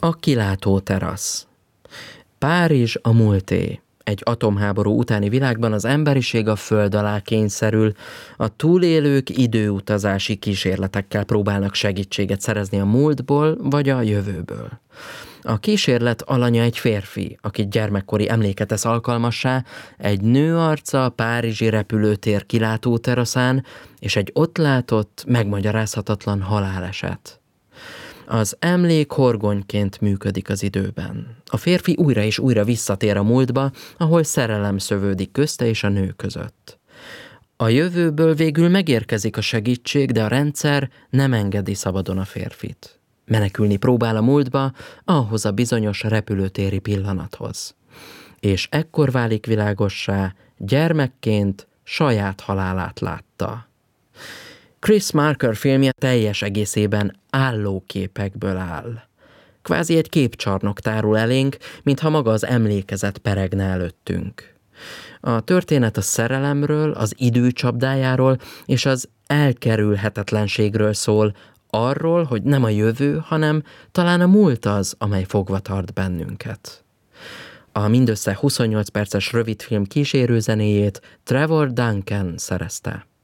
A kilátó terasz. Párizs a múlté. Egy atomháború utáni világban az emberiség a föld alá kényszerül, a túlélők időutazási kísérletekkel próbálnak segítséget szerezni a múltból vagy a jövőből. A kísérlet alanya egy férfi, akit gyermekkori emléke tesz alkalmassá, egy nő arca a párizsi repülőtér kilátó teraszán, és egy ott látott, megmagyarázhatatlan haláleset. Az emlék horgonyként működik az időben. A férfi újra és újra visszatér a múltba, ahol szerelem szövődik közte és a nő között. A jövőből végül megérkezik a segítség, de a rendszer nem engedi szabadon a férfit. Menekülni próbál a múltba, ahhoz a bizonyos repülőtéri pillanathoz. És ekkor válik világossá, gyermekként saját halálát látta. Chris Marker filmje teljes egészében állóképekből áll. Kvázi egy képcsarnok tárul elénk, mintha maga az emlékezet peregne előttünk. A történet a szerelemről, az idő csapdájáról és az elkerülhetetlenségről szól, arról, hogy nem a jövő, hanem talán a múlt az, amely fogva tart bennünket. A mindössze 28 perces rövidfilm kísérőzenéjét Trevor Duncan szerezte.